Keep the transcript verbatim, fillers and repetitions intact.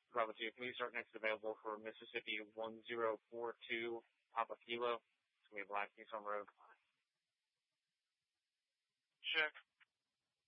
Bravo two, can we start next available for Mississippi one zero four two, Papa Kilo? It's going to be Black Keys on road. Check.